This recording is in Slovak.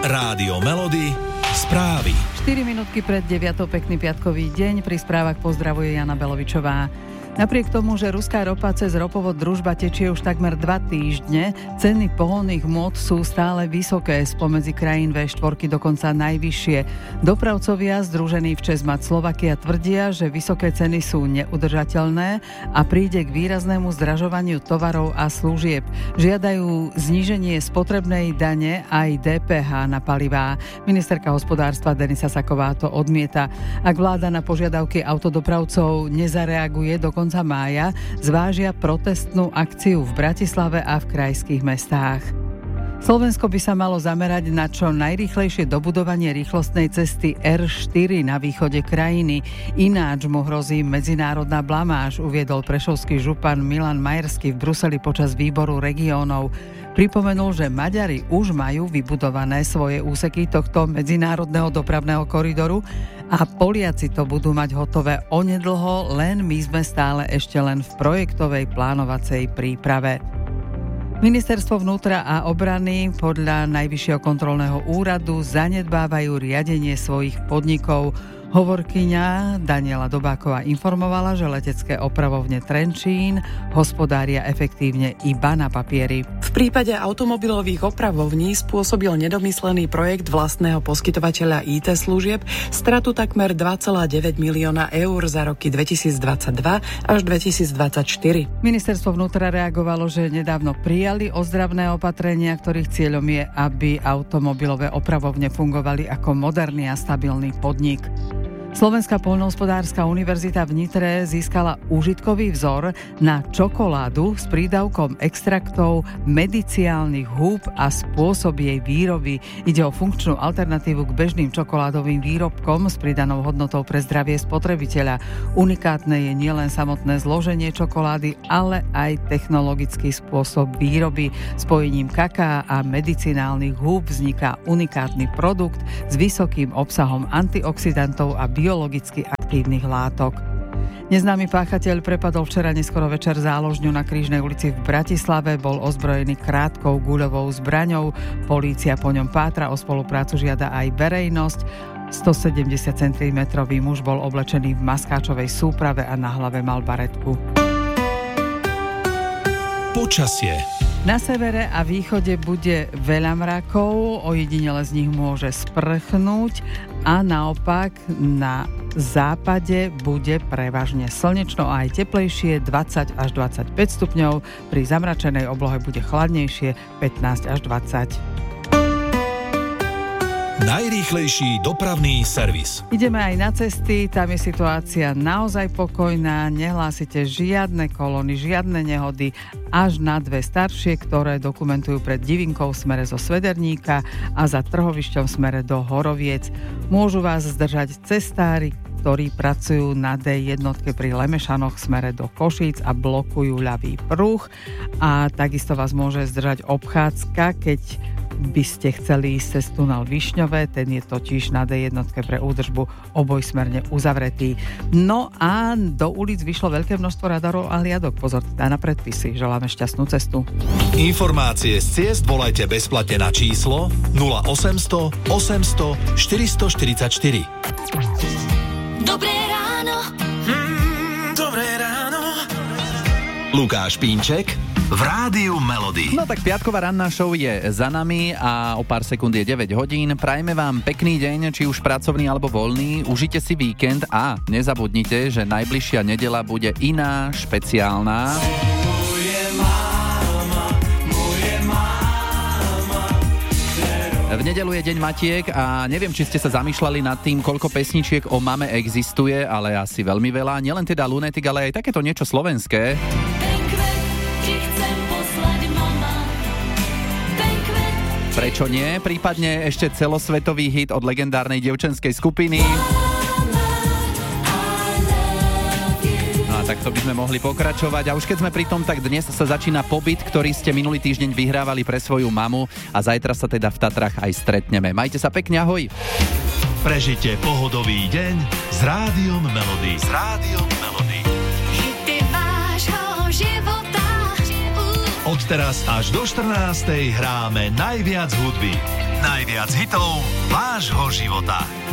Rádio Melody, správy. 4 minútky pred 9. Pekný piatkový deň. Pri správach pozdravuje Jana Belovičová. Napriek tomu, že ruská ropa cez ropovod Družba tečie už takmer 2 týždne, ceny pohonných hmôt sú stále vysoké, spomedzi krajín V4 dokonca najvyššie. Dopravcovia združení v ČESMAT Slovakia tvrdia, že vysoké ceny sú neudržateľné a príde k výraznému zdražovaniu tovarov a služieb. Žiadajú zníženie spotrebnej dane aj DPH na palivá. Ministerka hospodárstva Denisa Saková to odmieta. Ak vláda na požiadavky autodopravcov nezareaguje do konca mája, zvážia protestnú akciu v Bratislave a v krajských mestách. Slovensko by sa malo zamerať na čo najrýchlejšie dobudovanie rýchlostnej cesty R4 na východe krajiny. Ináč mu hrozí medzinárodná blamáž, uviedol prešovský župan Milan Majerský v Bruseli počas výboru regiónov. Pripomenul, že Maďari už majú vybudované svoje úseky tohto medzinárodného dopravného koridoru a Poliaci to budú mať hotové onedlho, len my sme stále ešte len v projektovej plánovacej príprave. Ministerstvo vnútra a obrany podľa Najvyššieho kontrolného úradu zanedbávajú riadenie svojich podnikov. Hovorkyňa Daniela Dobáková informovala, že letecké opravovne Trenčín hospodária efektívne iba na papieri. V prípade automobilových opravovní spôsobil nedomyslený projekt vlastného poskytovateľa IT služieb stratu takmer 2,9 milióna eur za roky 2022 až 2024. Ministerstvo vnútra reagovalo, že nedávno prijali ozdravné opatrenia, ktorých cieľom je, aby automobilové opravovne fungovali ako moderný a stabilný podnik. Slovenská poľnohospodárska univerzita v Nitre získala úžitkový vzor na čokoládu s prídavkom extraktov mediciálnych húb a spôsob jej výroby. Ide o funkčnú alternatívu k bežným čokoládovým výrobkom s pridanou hodnotou pre zdravie spotrebiteľa. Unikátne je nielen samotné zloženie čokolády, ale aj technologický spôsob výroby. Spojením kaká a medicinálnych húb vzniká unikátny produkt s vysokým obsahom antioxidantov a biologicky aktívnych látok. Neznámy páchateľ prepadol včera neskoro večer záložňu na Krížnej ulici v Bratislave, bol ozbrojený krátkou guľovou zbraňou. Polícia po ňom pátra, o spoluprácu žiada aj verejnosť. 170 cm muž bol oblečený v maskáčovej súprave a na hlave mal baretku. Počasie. Na severe a východe bude veľa mrakov, ojedinele z nich môže sprchnúť a naopak na západe bude prevažne slnečno a aj teplejšie 20 až 25 stupňov, pri zamračenej oblohe bude chladnejšie 15 až 20. Najrýchlejší dopravný servis. Ideme aj na cesty, tam je situácia naozaj pokojná, nehlásite žiadne kolóny, žiadne nehody, až na 2 staršie, ktoré dokumentujú pred Divinkou v smere zo Svederníka a za Trhovišťom v smere do Horoviec. Môžu vás zdržať cestári, ktorí pracujú na D1 pri Lemešanoch v smere do Košíc a blokujú ľavý pruh, a takisto vás môže zdržať obchádzka, keď by ste chceli ísť cez tunel Višňové, ten je totiž na D1 pre údržbu obojsmerne uzavretý. No a do ulic vyšlo veľké množstvo radarov a hliadok. Pozor na predpisy. Želáme šťastnú cestu. Informácie z ciest volajte bezplatne na číslo 0800 800 444. Dobré ráno. Dobré ráno. Lukáš Pínček v Rádiu Melody. No tak piatková ranná show je za nami a o pár sekúnd je 9 hodín. Prajme vám pekný deň, či už pracovný alebo voľný. Užite si víkend a nezabudnite, že najbližšia nedeľa bude iná, špeciálna. V nedeľu je deň matiek a neviem, či ste sa zamýšľali nad tým, koľko pesničiek o mame existuje, ale asi veľmi veľa. Nielen teda Lunatic, ale aj takéto niečo slovenské. Prečo nie? Prípadne ešte celosvetový hit od legendárnej dievčenskej skupiny. No a takto by sme mohli pokračovať. A už keď sme pri tom, tak dnes sa začína pobyt, ktorý ste minulý týždeň vyhrávali pre svoju mamu a zajtra sa teda v Tatrách aj stretneme. Majte sa pekne, ahoj! Prežite pohodový deň s Rádiom Melody. S Rádiom Melody. Hity vášho života. Od teraz až do 14:00 hráme najviac hudby. Najviac hitov vášho života.